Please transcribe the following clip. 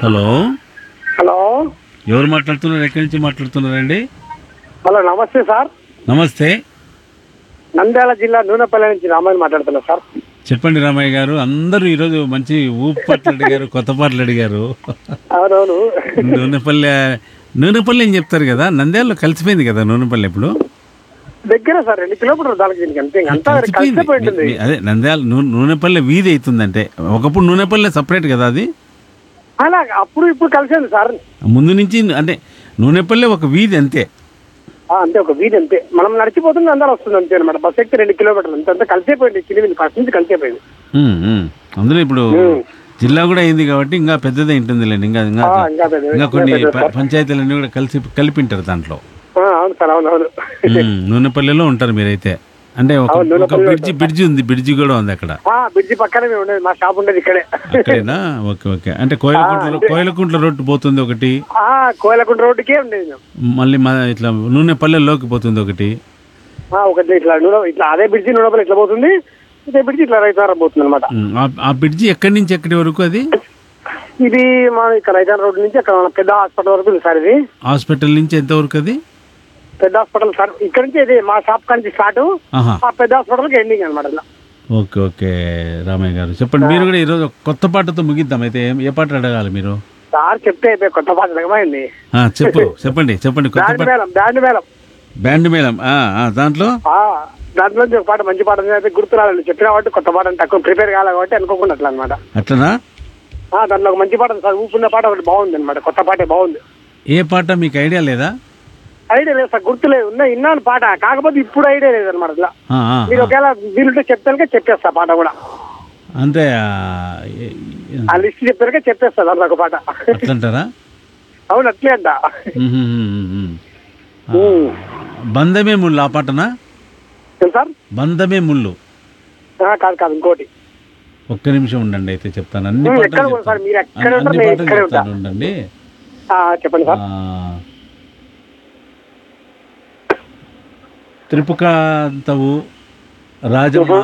Hello, hello ఎవరు మాట్లాడుతున్నారు? ఎక్కడి నుంచి మాట్లాడుతున్నారండి? హలో నమస్తే సార్. నమస్తే, నంద్యాల జిల్లా నూనెపల్లి నుంచి రామాయణ మాట్లాడుతున్నా సార్. చెప్పండి రామయ్య గారు. అందరూ ఈరోజు మంచి ఊపు పాటలు అడిగారు, కొత్త పాటలు అడిగారు. అవునవును. నూనెపల్లె నూనెపల్లి అని చెప్తారు కదా, నంద్యాలలో కలిసిపోయింది కదా నూనెపల్లి ఇప్పుడు. దగ్గర సార్ 2 కిలోమీటర్లు దానికి దీనికి అంతే, అంతా కలిసిపోయింది. కలిసిపోయి ఉంటుంది. అదే నంద్యాల నూనెపల్లె వీధి అవుతుందంటే, ఒకప్పుడు నూనెపల్లె సపరేట్ కదా అది. అలా అప్పుడు ఇప్పుడు కలిసింది సార్. ముందు నుంచి అంటే నూనెపల్లె ఒక వీధి అంతే. అంతే, ఒక వీధి అంతే. మనం నడిచిపోతుంది అందరూ వస్తుంది అంతే అనమాట. బస్ ఎక్కి 2 కిలోమీటర్లు అంతే, అంతా కలిసిపోయింది. కింది ఫస్ట్ నుంచి కలిసిపోయింది. అందులో ఇప్పుడు జిల్లా కూడా అయింది కాబట్టి ఇంకా పెద్దదే ఉంటుందిలేండి. ఇంకా ఇంకా ఇంకా కొన్ని పంచాయతీలన్నీ కూడా కలిపింటారు దాంట్లో. అవును సార్, అవునవును. నూనెపల్లెలో ఉంటారు మీరైతే. అంటే ఒక బ్రిడ్జి ఉంది, బ్రిడ్జి కూడా ఉంది అక్కడ. బ్రిడ్జి పక్కనే ఉండేది, మా షాప్ ఉండేది ఇక్కడే. అక్కడేనా? Okay okay. అంటే కోయలకుంట్ల రోడ్డు పోతుంది ఒకటి, కోయలకుంట రోడ్డుకే ఉండేది. మళ్ళీ ఇట్లా నూనెపల్లెలోకి పోతుంది ఒకటి. ఒకటి ఇట్లా ఇట్లా అదే బ్రిడ్జి నూనెపల్లి ఇట్లా పోతుంది, ఇదే బ్రిడ్జి ఇట్లా రైతారం పోతుంది అనమాట. ఆ బ్రిడ్జి ఎక్కడి నుంచి ఎక్కడి వరకు అది? ఇది మా ఇక్కడ రైతారం రోడ్డు నుంచి అక్కడ పెద్ద హాస్పిటల్ వరకు ఉంది సార్. ఇది హాస్పిటల్ నుంచి ఎంత వరకు అది? పెద్ద హాస్పిటల్ సార్. ఇక్కడ నుంచి ఇది మా షాప్ నుంచి స్టార్ట్, ఆ పెద్ద హాస్పిటల్కి ఎండింగ్ అనమాట. ఓకే ఓకే రామయ్య గారు, చెప్పండి. మీరు కూడా ఈరోజు కొత్త పాటతో ముగిద్దాం అయితే. ఏ పాట అడగాలి మీరు? సార్ చెప్తే అయిపోయి, కొత్త పాట అడగమైంది. చెప్పండి. బ్యాండ్ మేళం. బ్యాండ్ మేళం. దాంట్లో నుంచి ఒక పాట, మంచి పాట అయితే గుర్తు రాలండి. చెప్పిన కాబట్టి కొత్త పాట అంటే తక్కువ ప్రిపేర్ కావాలి కాబట్టి అనుకోకుండా అట్లా అనమాట. అట్లనా? దాంట్లో ఒక మంచి పాట సార్, ఊపున్న పాట ఒకటి బాగుంది అనమాట. కొత్త పాటే బాగుంది. ఏ పాట మీకు ఐడియా లేదా? ఐడియా లేదు సార్, గుర్తులేదు. విన్నాను పాట, కాకపోతే ఇప్పుడు ఐడియా లేదు అనమాట. అట్లా మీరు ఒకవేళ వీలుంటే చెప్తానుక చెప్పేస్తా పాట కూడా. అంతే, ఆ లిస్ట్ చెప్పారుగా చెప్పేస్తా దాంట్లో ఒక పాట. అట్లంటారా? అవును, అట్లే అంట. బంధమే ముళ్ళు ఆ పాటనా సార్? బంధమే ముళ్ళు కాదు, ఇంకోటి. ఒక్క నిమిషం ఉండండి అయితే చెప్తాను. అన్ని పాటలు ఉండండి. చెప్పండి సార్. త్రిపుకాంతవు రాజమ్మ